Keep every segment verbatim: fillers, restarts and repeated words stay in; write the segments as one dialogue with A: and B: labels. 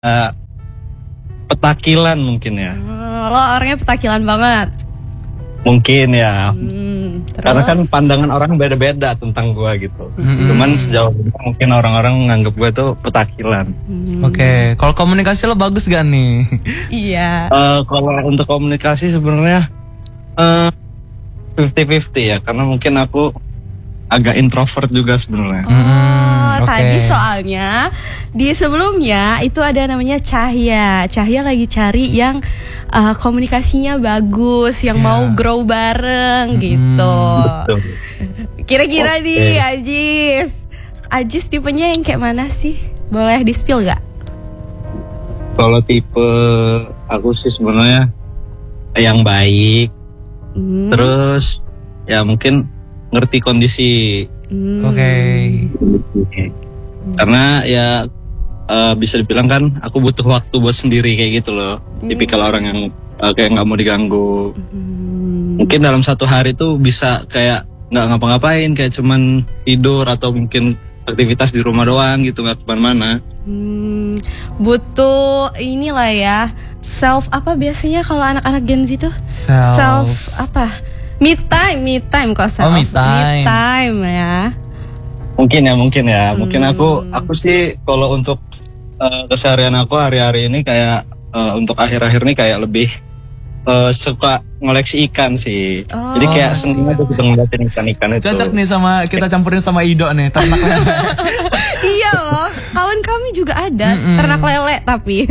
A: uh, petakilan mungkin ya.
B: Hmm, lo orangnya petakilan banget.
A: Mungkin ya.
B: Hmm, terus?
A: Karena kan pandangan orang beda-beda tentang gue gitu.
C: Mm-hmm.
A: Cuman sejauh ini mungkin orang-orang nganggap gue tuh petakilan.
B: Hmm.
C: Oke, okay. Kalau komunikasi lo bagus gak nih?
B: Iya.
A: Uh, kalau untuk komunikasi sebenarnya uh, fifty fifty ya, karena mungkin aku agak introvert juga sebenarnya.
B: Oh,
C: mm, okay.
B: Tadi soalnya di sebelumnya itu ada namanya Cahya. Cahya lagi cari yang uh, komunikasinya bagus, yang yeah. mau grow bareng mm, gitu.
A: Betul.
B: Kira-kira
A: okay.
B: nih Ajis, Ajis tipenya yang kayak mana sih? Boleh di-spill gak?
A: Kalau tipe aku sih sebenarnya yang baik, mm. terus ya mungkin ngerti kondisi.
B: Hmm.
C: Oke.
A: Okay. Karena ya uh, bisa dibilang kan aku butuh waktu buat sendiri kayak gitu loh. Hmm. Tipikal orang yang uh, kayak nggak mau diganggu. Hmm. Mungkin dalam satu hari tuh bisa kayak nggak ngapa-ngapain, kayak cuman tidur atau mungkin aktivitas di rumah doang gitu, nggak kemana-mana.
B: Hmm. Butuh inilah ya, self apa biasanya kalau anak-anak Gen Z tuh?
C: Self,
B: self apa? Me time, me time kok self.
C: Oh, me time.
B: Me time ya.
A: Mungkin ya, mungkin ya.
B: Hmm.
A: Mungkin aku aku sih kalau untuk uh, keseharian aku hari-hari ini kayak uh, untuk akhir-akhir ini kayak lebih uh, suka ngoleksi ikan sih. Oh. Jadi kayak seneng aja gitu ngeliatin ikan-ikan itu.
C: Cocok nih sama kita campurin sama Ido nih, ternak lele.
B: Iya loh, kawan kami juga ada Mm-mm. ternak lele tapi.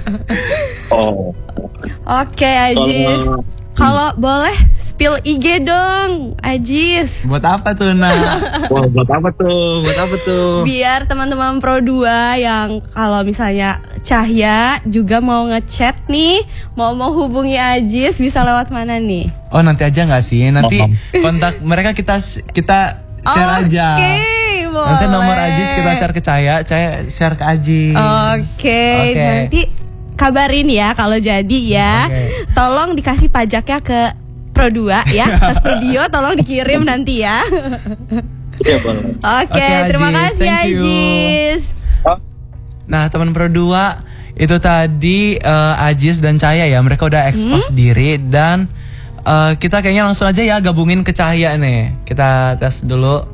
A: Oh.
B: Oke, okay, Ajis. Kalau boleh spill I G dong, Ajis.
C: Buat apa tuh, Nah?
A: Wah, buat apa tuh? Buat apa tuh?
B: Biar teman-teman Pro dua yang kalau misalnya Cahya juga mau ngechat nih, mau mau hubungi Ajis, bisa lewat mana nih?
C: Oh, nanti aja nggak sih? Nanti kontak mereka kita kita share
B: okay,
C: aja.
B: Oke, boleh.
C: Nanti nomor Ajis kita share ke Cahya, Cahya share ke Ajis.
B: Oke, okay, okay. Nanti kabarin ya kalau jadi ya. Okay. Tolong dikasih pajaknya ke Pro dua ya, ke studio tolong dikirim nanti ya.
A: Iya, boleh.
B: Oke, okay, okay, terima kasih Ajis.
C: Nah, teman Pro dua itu tadi uh, Ajis dan Cahya ya, mereka udah expose hmm? diri dan uh, kita kayaknya langsung aja ya gabungin ke Cahya nih. Kita tes dulu.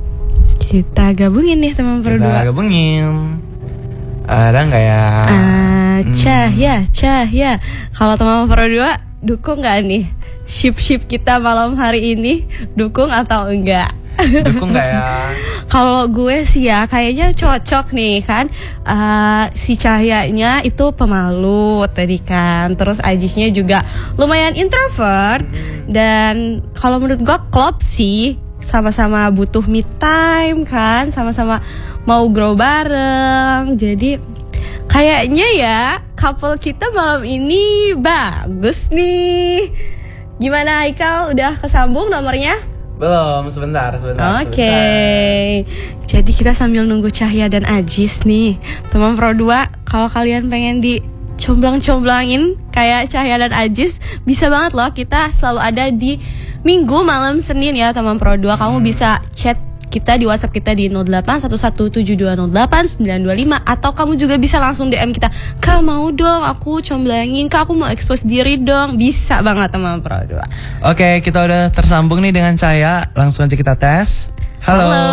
B: Kita gabungin nih teman Pro dua.
C: Kita gabungin. Ada nggak ya?
B: Uh, Cahya, Cahya. Kalau teman Pro dua dukung nggak nih ship-ship kita malam hari ini? Dukung atau enggak?
C: Dukung nggak ya?
B: Kalau gue sih ya kayaknya cocok nih kan. Uh, si Cahyanya itu pemalu tadi kan. Terus Ajisnya juga lumayan introvert. Dan kalau menurut gue klop sih. Sama-sama butuh me time kan. Sama-sama mau grow bareng. Jadi kayaknya ya couple kita malam ini bagus nih. Gimana Haikal? Udah kesambung nomornya?
C: Belum, sebentar, sebentar.
B: Oke okay. Jadi kita sambil nunggu Cahya dan Ajis nih, teman Pro dua, kalau kalian pengen dicomblang-comblangin kayak Cahya dan Ajis, bisa banget loh. Kita selalu ada di Minggu malam Senin ya teman Pro dua. Kamu hmm. bisa chat kita di WhatsApp kita di nol delapan satu satu tujuh dua nol delapan sembilan dua lima. Atau kamu juga bisa langsung D M kita, Kak mau dong aku comblangin, Kak aku mau expose diri dong. Bisa banget teman Pro dua.
C: Oke, kita udah tersambung nih dengan Cahya. Langsung aja kita tes. Halo,
B: Halo.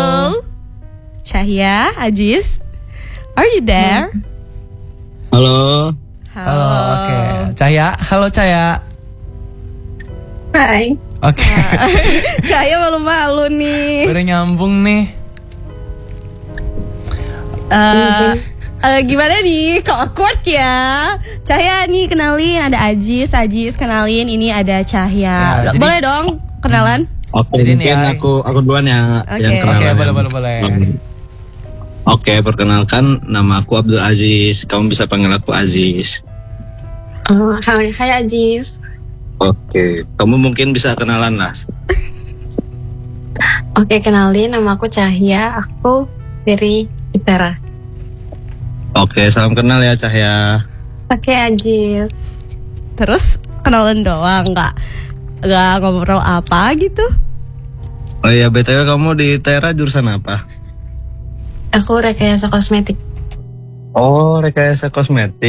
B: Cahya, Ajis, are you there?
A: Halo.
C: Halo, oke okay. Cahya, halo Cahya.
D: Hai.
C: Oke okay.
B: Cahya malu-malu nih.
C: Udah nyambung nih.
B: Uh, uh, gimana nih? Kok awkward ya? Cahya nih kenalin, ada Ajis. Ajis kenalin, ini ada Cahya. Ya, boleh jadi, dong kenalan?
A: Oke, jadi mungkin ya, aku aku duluan ya
B: okay.
A: yang kenalan.
C: Oke, boleh boleh boleh.
A: Oke, okay, perkenalkan nama aku Abdul Aziz. Kamu bisa panggil aku Aziz.
D: Oh, hai, hai Aziz.
A: Oke, kamu mungkin bisa kenalan lah.
D: Oke, kenalin nama aku Cahya, aku dari Itera.
A: Oke, salam kenal ya Cahya.
D: Oke Aziz.
B: Terus kenalan doang, nggak nggak ngobrol apa gitu?
A: Oh iya, B T W kamu di Itera jurusan apa?
D: Aku rekayasa kosmetik.
A: Oh, rekayasa kosmetik.